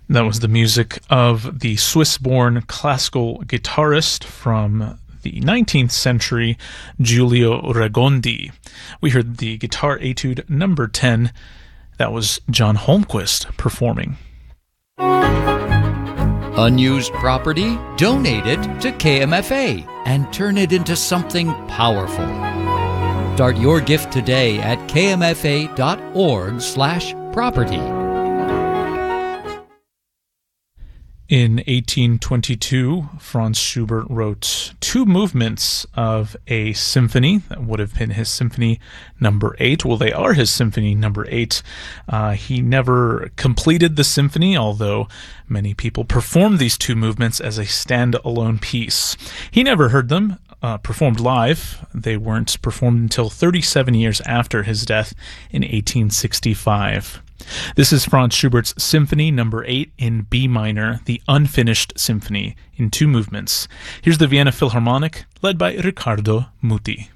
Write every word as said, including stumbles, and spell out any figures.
That was the music of the Swiss-born classical guitarist from the nineteenth century, Giulio Ragondi. We heard the guitar etude number ten. That was John Holmquist performing. Unused property? Donate it to K M F A and turn it into something powerful. Start your gift today at kmfa.org slash property. In eighteen twenty-two, Franz Schubert wrote two movements of a symphony. That would have been his symphony number eight. Well, they are his symphony number eight. Uh, he never completed the symphony, although many people performed these two movements as a stand-alone piece. He never heard them uh, performed live. They weren't performed until thirty-seven years after his death in eighteen sixty-five. This is Franz Schubert's Symphony number eight in B minor, the unfinished symphony in two movements. Here's the Vienna Philharmonic, led by Riccardo Muti.